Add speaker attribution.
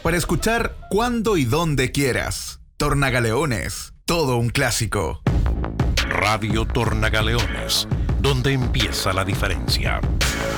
Speaker 1: Para escuchar cuando y donde quieras. Tornagaleones, todo un clásico.
Speaker 2: Radio Tornagaleones, donde empieza la diferencia.